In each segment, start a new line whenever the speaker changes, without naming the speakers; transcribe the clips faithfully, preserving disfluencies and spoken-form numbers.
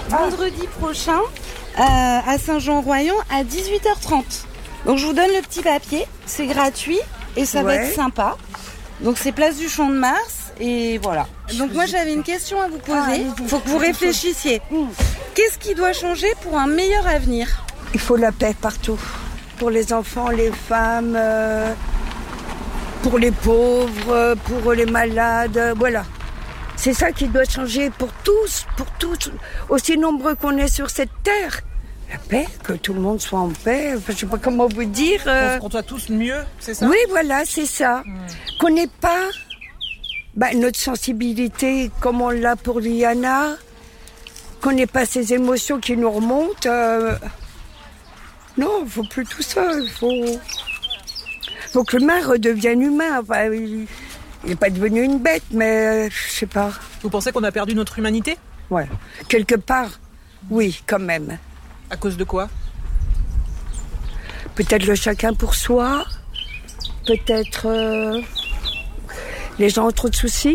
vendredi prochain euh, à Saint-Jean-Royan à dix-huit heures trente. Donc je vous donne le petit papier, c'est gratuit et ça
ouais.
va être sympa. Donc c'est place du Champ de Mars et voilà. Donc moi j'avais une question à vous poser, il faut que vous réfléchissiez. Qu'est-ce qui doit changer pour un meilleur avenir ?
Il faut la paix partout. Pour les enfants, les femmes, euh, pour les pauvres, pour les malades, euh, voilà. C'est ça qui doit changer pour tous, pour tous, aussi nombreux qu'on est sur cette terre. La paix, que tout le monde soit en paix, enfin, je ne sais pas comment vous dire. Euh...
Qu'on soit tous mieux, c'est ça ?
Oui, voilà, c'est ça. Mmh. Qu'on n'ait pas bah, notre sensibilité comme on l'a pour Liana, qu'on n'ait pas ces émotions qui nous remontent. Euh... Non, il ne faut plus tout ça. Il faut... faut que l'humain redevienne humain. Enfin, il n'est pas devenu une bête, mais je ne sais pas.
Vous pensez qu'on a perdu notre humanité ?
Ouais, quelque part, oui, quand même.
À cause de quoi ?
Peut-être le chacun pour soi, peut-être euh, les gens ont trop de soucis,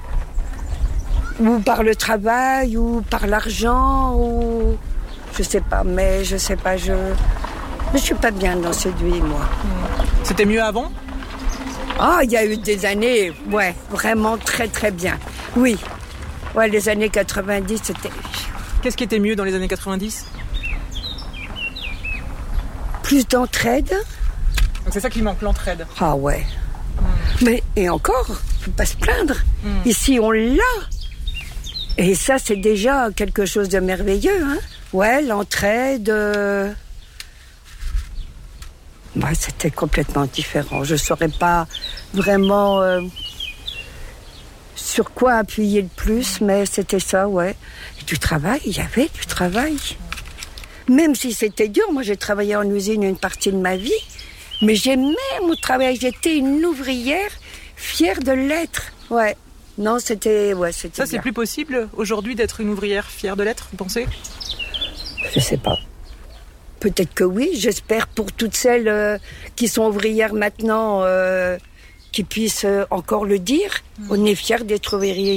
ou par le travail, ou par l'argent, ou je sais pas, mais je sais pas, je je suis pas bien dans cette vie, moi.
C'était mieux avant ?
Ah, il y a eu des années, ouais, vraiment très très bien. Oui, ouais, les années quatre-vingt-dix, c'était...
Qu'est-ce qui était mieux dans les années quatre-vingt-dix ?
Plus d'entraide.
Donc c'est ça qui manque, l'entraide.
Ah ouais. Mmh. Mais, et encore, faut pas se plaindre. Mmh. Ici, on l'a. Et ça, c'est déjà quelque chose de merveilleux, hein. Ouais, l'entraide... Euh... Ouais, c'était complètement différent. Je saurais pas vraiment euh, sur quoi appuyer le plus, mais c'était ça, ouais. Et du travail, il y avait du travail. Même si c'était dur, moi j'ai travaillé en usine une partie de ma vie, mais j'aimais mon travail, j'étais une ouvrière fière de l'être. Ouais, non, c'était... Ouais, c'était
ça, c'est
bien.
plus possible aujourd'hui d'être une ouvrière fière de l'être, vous pensez ?
Je sais pas. Peut-être que oui, j'espère pour toutes celles euh, qui sont ouvrières maintenant, euh, qui puissent euh, encore le dire. Mmh. On est fiers d'être ouvriers.